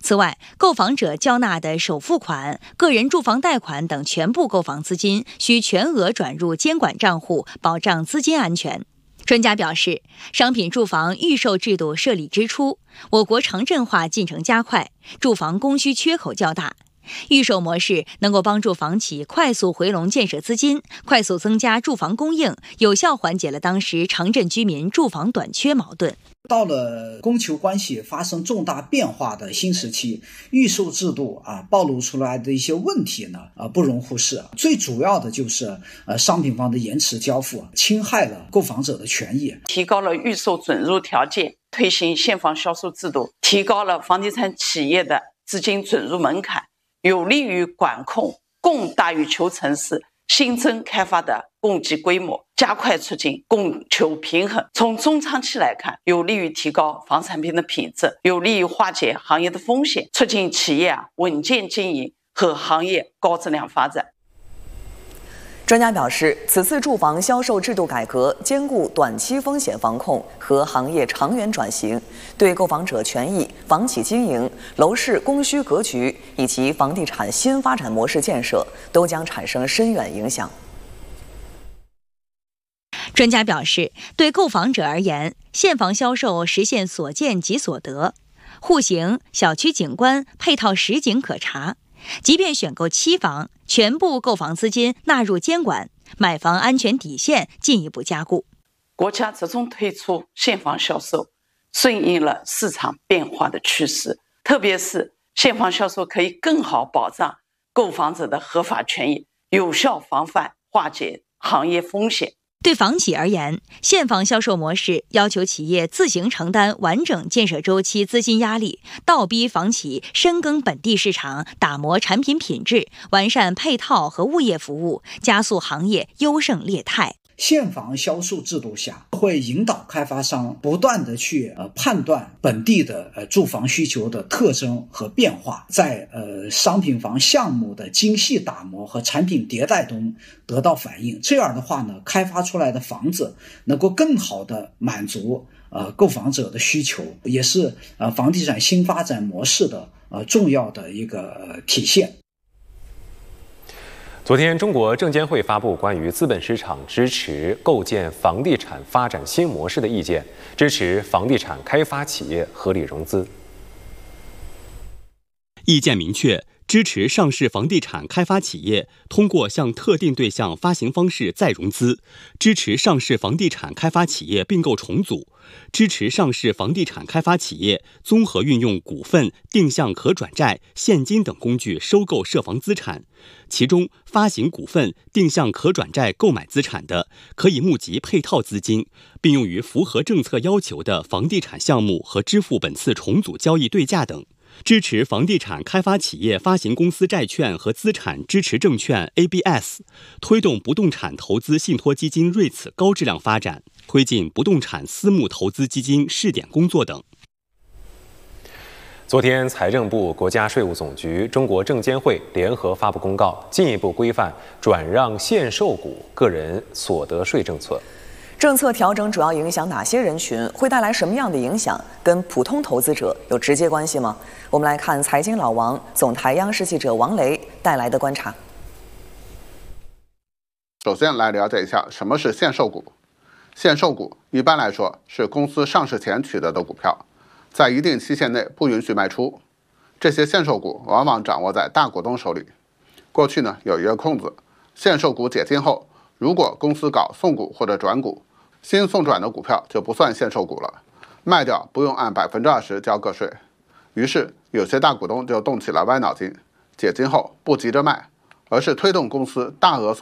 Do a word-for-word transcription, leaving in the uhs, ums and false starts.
此外，购房者交纳的首付款、个人住房贷款等全部购房资金需全额转入监管账户，保障资金安全。专家表示，商品住房预售制度设立之初，我国城镇化进程加快，住房供需缺口较大。预售模式能够帮助房企快速回笼建设资金，快速增加住房供应，有效缓解了当时城镇居民住房短缺矛盾。 到了供求关系发生重大变化的新时期，预售制度啊暴露出来的一些问题呢啊不容忽视。最主要的就是呃商品房的延迟交付，侵害了购房者的权益， 提高了预售准入条件，推行现房销售制度，提高了房地产企业的资金准入门槛，有利于管控供大于求城市新增开发的供给规模，加快促进供求平衡。从中长期来看，有利于提高房产品的品质，有利于化解行业的风险，促进企业啊稳健经营和行业高质量发展。 专家表示，此次住房销售制度改革兼顾短期风险防控和行业长远转型，对购房者权益、房企经营、楼市供需格局以及房地产新发展模式建设都将产生深远影响。 专家表示，对购房者而言，现房销售实现所见即所得，户型、小区景观、配套实景可查。即便选购期房，全部购房资金纳入监管，买房安全底线进一步加固。 国家着重推出现房销售，顺应了市场变化的趋势，特别是现房销售可以更好保障购房者的合法权益，有效防范化解行业风险。 对房企而言，现房销售模式要求企业自行承担完整建设周期资金压力，倒逼房企深耕本地市场，打磨产品品质，完善配套和物业服务，加速行业优胜劣汰。 现房销售制度下，会引导开发商不断的去呃判断本地的呃住房需求的特征和变化，在呃商品房项目的精细打磨和产品迭代中得到反映。这样的话呢，开发出来的房子能够更好的满足呃购房者的需求，也是呃房地产新发展模式的呃重要的一个呃体现。 昨天，中国证监会发布关于资本市场支持构建房地产发展新模式的意见，支持房地产开发企业合理融资。 意见明确，支持上市房地产开发企业通过向特定对象发行方式再融资，支持上市房地产开发企业并购重组，支持上市房地产开发企业综合运用股份、定向可转债、现金等工具收购涉房资产。其中，发行股份、定向可转债购买资产的，可以募集配套资金，并用于符合政策要求的房地产项目和支付本次重组交易对价等。支持房地产开发企业发行公司债券和资产支持证券 A B S， 推动不动产投资信托基金瑞此高质量发展，推进不动产私募投资基金试点工作等。 昨天，财政部、国家税务总局、中国证监会联合发布公告，进一步规范转让限售股个人所得税政策。 政策调整主要影响哪些人群？会带来什么样的影响？跟普通投资者有直接关系吗？我们来看财经老王、总台央视记者王雷带来的观察。 首先来了解一下什么是限售股。限售股一般来说是公司上市前取得的股票，在一定期限内不允许卖出。这些限售股往往掌握在大股东手里。过去呢有一个空子，限售股解禁后，如果公司搞送股或者转股，新送转的股票就不算限售股了，卖掉不用按百分之二十交个税。于是有些大股东就动起了歪脑筋，解禁后不急着卖，而是推动公司大额